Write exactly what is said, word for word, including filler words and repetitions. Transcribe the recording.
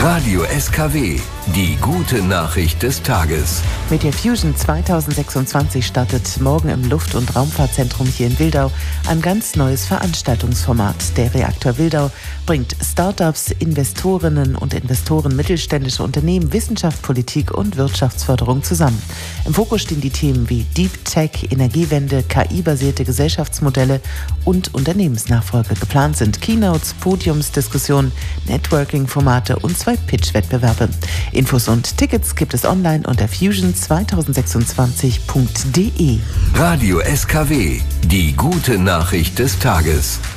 Radio S K W, die gute Nachricht des Tages. Mit der Fusion zweitausendsechsundzwanzig startet morgen im Luft- und Raumfahrtzentrum hier in Wildau ein ganz neues Veranstaltungsformat. Der Reaktor Wildau bringt Startups, Investorinnen und Investoren, mittelständische Unternehmen, Wissenschaft, Politik und Wirtschaftsförderung zusammen. Im Fokus stehen die Themen wie Deep Tech, Energiewende, K I-basierte Gesellschaftsmodelle und Unternehmensnachfolge. Geplant sind Keynotes, Podiumsdiskussionen, Networking-Formate und zwei Pitch-Wettbewerbe. Infos und Tickets gibt es online unter fusion zweitausendsechsundzwanzig punkt de. Radio S K W, die gute Nachricht des Tages.